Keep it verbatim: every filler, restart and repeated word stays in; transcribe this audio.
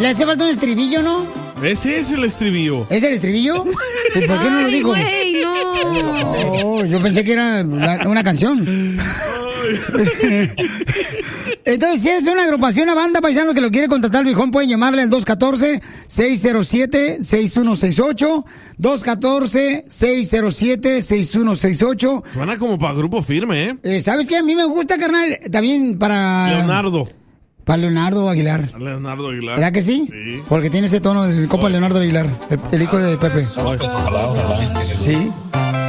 Le hace falta un estribillo, ¿no? Ese es el estribillo. ¿Es el estribillo? ¿Y por qué no lo dijo? Güey, no. Oh, yo pensé que era la- una canción. Entonces, si es una agrupación, una banda paisano que lo quiere contratar, el viejón, pueden llamarle al dos uno cuatro, seis cero siete, seis uno seis ocho. dos uno cuatro, seis cero siete, seis uno seis ocho. Suena como para grupo firme, ¿eh? Eh, ¿Sabes qué? A mí me gusta, carnal, también para... Leonardo. Para Leonardo Aguilar. Leonardo Aguilar. ¿Verdad que sí? Sí. Porque tiene ese tono del copa Leonardo Aguilar, el, el hijo de Pepe. Ojalá, ojalá. Sí.